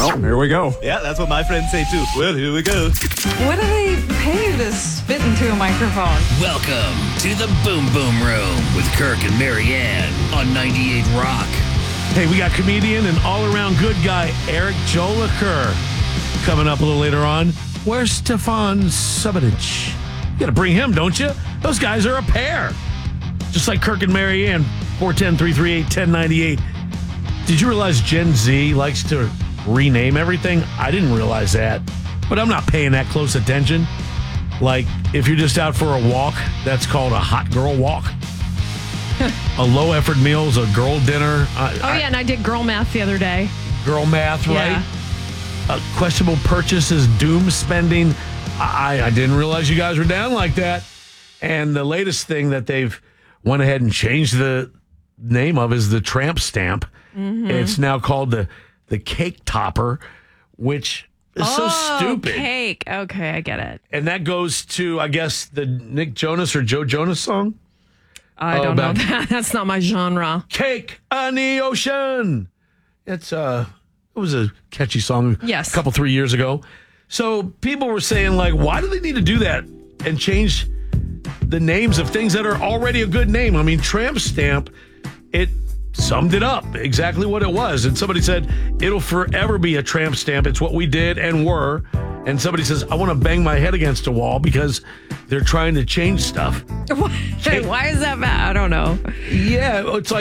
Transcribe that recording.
Well, here we go. Yeah, that's what my friends say too. Well, here we go. What do they pay you to spit into a microphone? Welcome to the Boom Boom Room with Kirk and Marianne on 98 Rock. Hey, we got comedian and all-around good guy Eric Jolicoeur coming up a little later on. Where's Stefan Subinich? You got to bring him, don't you? Those guys are a pair. Just like Kirk and Marianne, 410-338-1098. Did you realize Gen Z likes to rename everything? I didn't realize that, but I'm not paying that close attention. Like, if you're just out for a walk, that's called a hot girl walk. A low-effort meal is a girl dinner. And I did girl math the other day. Girl math, right? Yeah. Questionable purchase is doom spending. I didn't realize you guys were down like that. And the latest thing that they've went ahead and changed the name of is the tramp stamp. Mm-hmm. It's now called the cake topper, which is so stupid. Cake. Okay, I get it. And that goes to, I guess, the Nick Jonas or Joe Jonas song. I don't know that. That's not my genre. Cake on the ocean. It was a catchy song. Yes. A couple, 3 years ago. So people were saying, like, why do they need to do that and change the names of things that are already a good name? I mean, tramp stamp, it summed it up exactly what it was. And somebody said, it'll forever be a tramp stamp. It's what we did and were. And somebody says, I want to bang my head against a wall because they're trying to change stuff. Why is that bad? I don't know. Yeah, it's like,